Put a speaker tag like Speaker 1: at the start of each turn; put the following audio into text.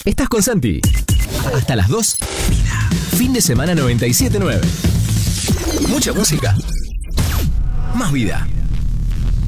Speaker 1: Estás con Santi. Hasta las 2. Vida. Fin de semana 97.9. Mucha música. Más vida.